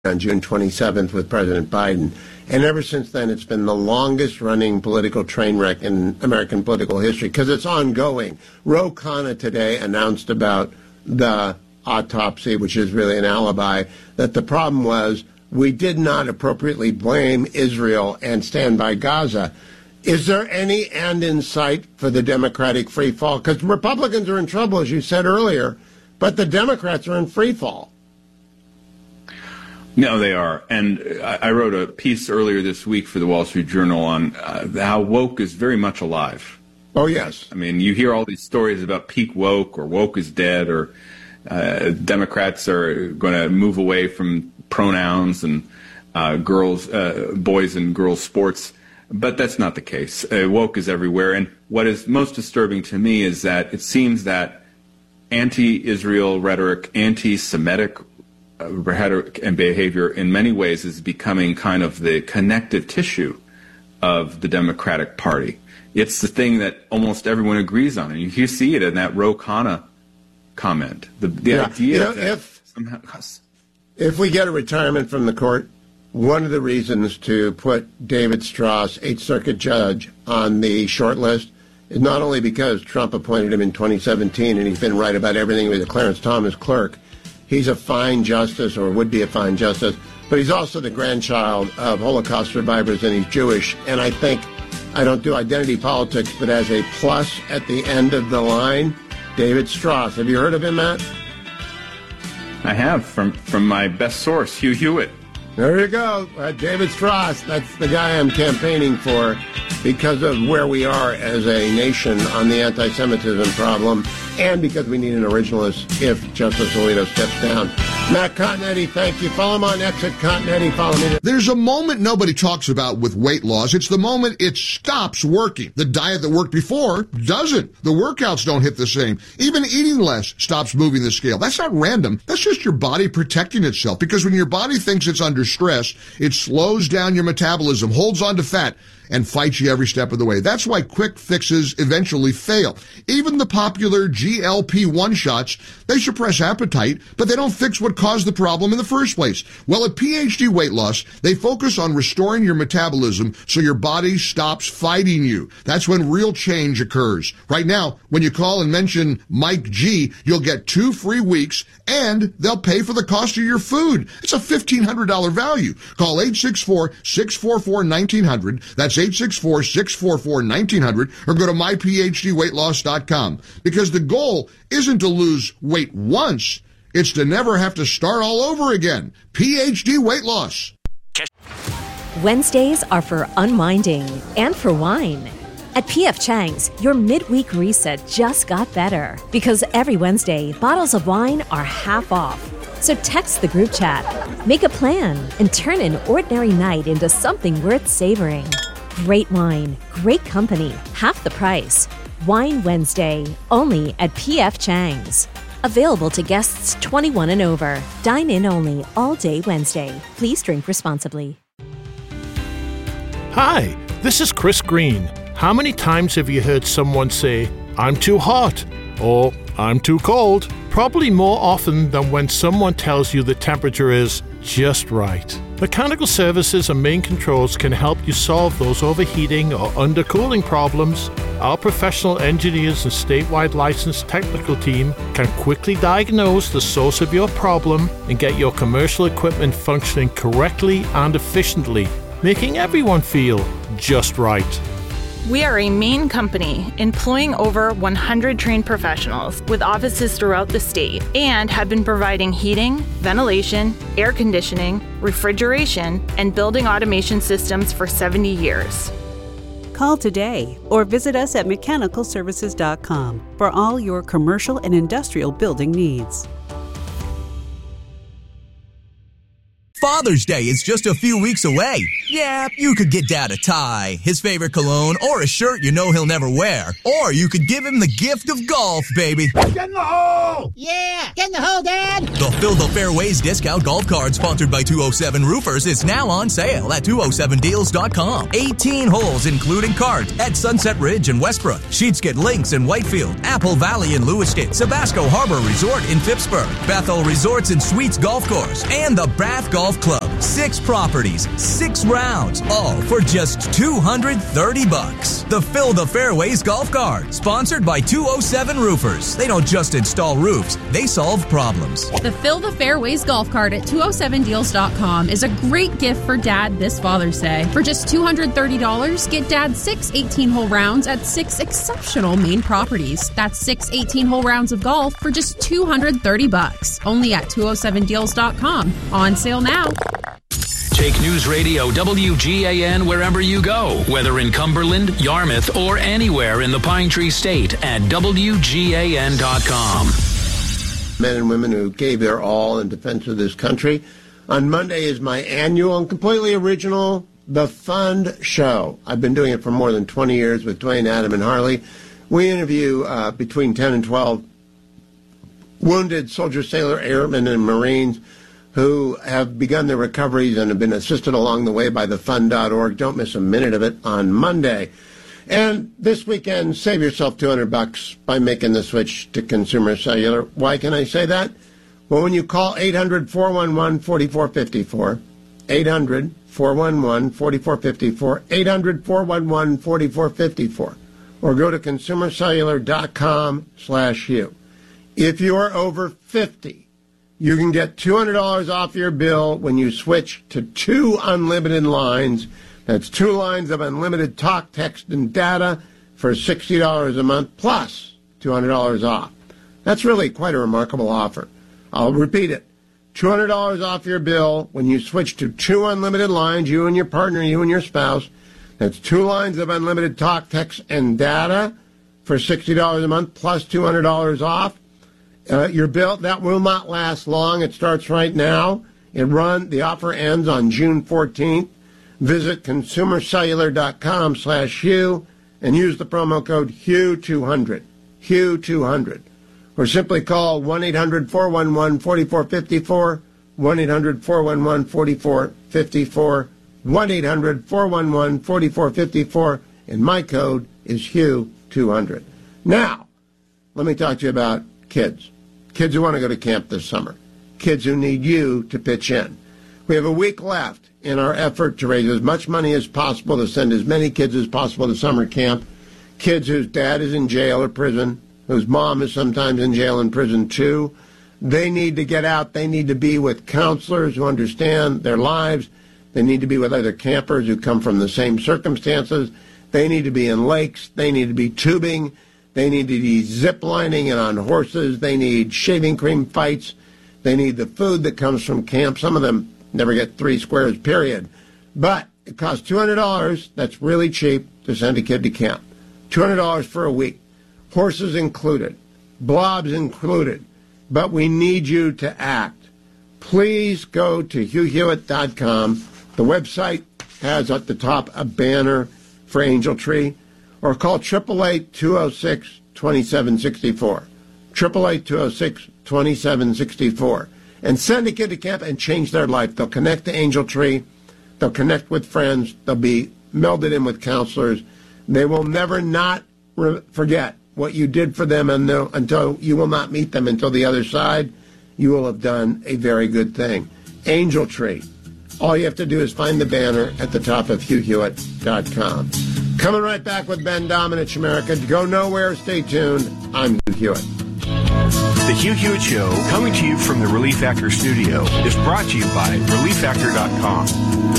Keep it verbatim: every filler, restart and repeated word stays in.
on June twenty-seventh with President Biden. And ever since then, it's been the longest-running political train wreck in American political history because it's ongoing. Ro Khanna today announced about the autopsy, which is really an alibi, that the problem was we did not appropriately blame Israel and stand by Gaza. Is there any end in sight for the Democratic free fall? Because Republicans are in trouble, as you said earlier, but the Democrats are in free fall. No, they are. And I wrote a piece earlier this week for the Wall Street Journal on uh, how woke is very much alive. Oh, yes. I mean, you hear all these stories about peak woke or woke is dead or uh, Democrats are going to move away from pronouns and uh, girls, uh, boys and girls sports. But that's not the case. Uh, woke is everywhere. And what is most disturbing to me is that it seems that anti-Israel rhetoric, anti-Semitic rhetoric and behavior in many ways is becoming kind of the connective tissue of the Democratic Party. It's the thing that almost everyone agrees on. And you see it in that Ro Khanna comment. The, the yeah. idea you know, that if, somehow... If we get a retirement from the court, one of the reasons to put David Strauss, Eighth Circuit judge, on the short list is not only because Trump appointed him in twenty seventeen and he's been right about everything with the Clarence Thomas clerk. He's a fine justice, or would be a fine justice, but he's also the grandchild of Holocaust survivors, and he's Jewish. And I think, I don't do identity politics, but as a plus at the end of the line, David Strauss. Have you heard of him, Matt? I have, from, from my best source, Hugh Hewitt. There you go. Uh, David Strauss, that's the guy I'm campaigning for because of where we are as a nation on the anti-Semitism problem and because we need an originalist if Justice Alito steps down. Matt Continetti, thank you. Follow him on X at Continetti. Follow me. There's a moment nobody talks about with weight loss. It's the moment it stops working. The diet that worked before doesn't. The workouts don't hit the same. Even eating less stops moving the scale. That's not random. That's just your body protecting itself. Because when your body thinks it's under stress, it slows down your metabolism, holds on to fat, and fights you every step of the way. That's why quick fixes eventually fail. Even the popular G L P one shots, they suppress appetite, but they don't fix what caused the problem in the first place. Well, at P H D Weight Loss, they focus on restoring your metabolism so your body stops fighting you. That's when real change occurs. Right now, when you call and mention Mike G, you'll get two free weeks, and they'll pay for the cost of your food. It's a fifteen hundred dollars value. Call eight six four, six four four, one nine zero zero. That's eight six four, six four four, one nine zero zero, or go to my p h d weight loss dot com. Because the goal isn't to lose weight once, it's to never have to start all over again. P H D Weight Loss. Wednesdays are for unwinding and for wine. At P F Chang's, your midweek reset just got better because every Wednesday, bottles of wine are half off. So text the group chat, make a plan, and turn an ordinary night into something worth savoring. Great wine, great company, half the price. Wine Wednesday, only at P F Chang's. Available to guests twenty-one and over. Dine in only all day Wednesday. Please drink responsibly. Hi, this is Chris Green. How many times have you heard someone say, "I'm too hot," or "I'm too cold"? Probably more often than when someone tells you the temperature is just right. Mechanical Services and Main Controls can help you solve those overheating or undercooling problems. Our professional engineers and statewide licensed technical team can quickly diagnose the source of your problem and get your commercial equipment functioning correctly and efficiently, making everyone feel just right. We are a Maine company employing over one hundred trained professionals with offices throughout the state and have been providing heating, ventilation, air conditioning, refrigeration, and building automation systems for seventy years. Call today or visit us at mechanical services dot com for all your commercial and industrial building needs. Father's Day is just a few weeks away. Yeah, you could get Dad a tie, his favorite cologne, or a shirt you know he'll never wear. Or you could give him the gift of golf, baby. Get in the hole! Yeah, get in the hole, Dad! The Fill the Fairways discount golf card sponsored by two oh seven Roofers is now on sale at two oh seven deals dot com. eighteen holes including cards at Sunset Ridge in Westbrook, Sheetskin Links in Whitefield, Apple Valley in Lewiston, Sabasco Harbor Resort in Phippsburg, Bethel Resorts and Suites Golf Course, and the Bath Golf Golf Club. Six properties, six rounds, all for just two hundred thirty bucks. The Fill the Fairways Golf Cart, sponsored by two oh seven Roofers. They don't just install roofs, they solve problems. The Fill the Fairways Golf Cart at two oh seven deals dot com is a great gift for Dad this Father's Day. For just two hundred thirty dollars, get Dad six eighteen-hole rounds at six exceptional Maine properties. That's six eighteen-hole rounds of golf for just two hundred thirty bucks. Only at two oh seven deals dot com. On sale now. Take News Radio W G A N wherever you go, whether in Cumberland, Yarmouth, or anywhere in the Pine Tree State at W G A N dot com. Men and women who gave their all in defense of this country. On Monday is my annual and completely original The Fund Show. I've been doing it for more than twenty years with Dwayne, Adam, and Harley. We interview uh, between ten and twelve wounded soldier, sailor, airmen, and Marines who have begun their recoveries and have been assisted along the way by the fund dot org. Don't miss a minute of it on Monday. And this weekend, save yourself two hundred bucks by making the switch to Consumer Cellular. Why can I say that? Well, when you call eight hundred, four one one, four four five four, eight hundred, four one one, four four five four, eight hundred, four one one, four four five four, or go to consumer cellular dot com slash Hugh. If you are over fifty, you can get two hundred dollars off your bill when you switch to two unlimited lines. That's two lines of unlimited talk, text, and data for sixty dollars a month, plus two hundred dollars off. That's really quite a remarkable offer. I'll repeat it. two hundred dollars off your bill when you switch to two unlimited lines, you and your partner, you and your spouse. That's two lines of unlimited talk, text, and data for sixty dollars a month, plus two hundred dollars off. Uh, your bill, that will not last long. It starts right now. It run, the offer ends on June fourteenth. Visit consumer cellular dot com slash Hugh and use the promo code Hugh two hundred, Hugh two hundred. Or simply call one eight hundred, four one one, four four five four, one eight hundred, four one one, four four five four, one eight hundred, four one one, four four five four, and my code is Hugh two hundred. Now, let me talk to you about kids. Kids who want to go to camp this summer. Kids who need you to pitch in. We have a week left in our effort to raise as much money as possible to send as many kids as possible to summer camp. Kids whose dad is in jail or prison, whose mom is sometimes in jail and prison too. They need to get out. They need to be with counselors who understand their lives. They need to be with other campers who come from the same circumstances. They need to be in lakes. They need to be tubing. They need to be zip-lining and on horses. They need shaving cream fights. They need the food that comes from camp. Some of them never get three squares, period. But it costs two hundred dollars. That's really cheap to send a kid to camp. two hundred dollars for a week. Horses included. Blobs included. But we need you to act. Please go to hugh hewitt dot com. The website has at the top a banner for Angel Tree. Or call eight eight eight, two oh six, two seven six four. eight eight eight, two oh six, two seven six four. And send a kid to camp and change their life. They'll connect to Angel Tree. They'll connect with friends. They'll be melded in with counselors. They will never not re- forget what you did for them and until you will not meet them until the other side. You will have done a very good thing. Angel Tree. All you have to do is find the banner at the top of hugh hewitt dot com. Coming right back with Ben Domenech, America. Go nowhere. Stay tuned. I'm Hugh Hewitt. The Hugh Hewitt Show, coming to you from the Relief Factor studio, is brought to you by relief factor dot com.